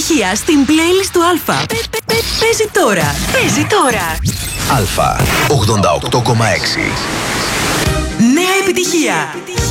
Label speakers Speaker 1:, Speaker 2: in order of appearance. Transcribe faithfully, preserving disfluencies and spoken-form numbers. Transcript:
Speaker 1: επιτυχία στην playlist του Αλφα. Παίζει τώρα. Παίζει τώρα.
Speaker 2: Αλφα ογδόντα οκτώ κόμμα έξι.
Speaker 1: Νέα επιτυχία.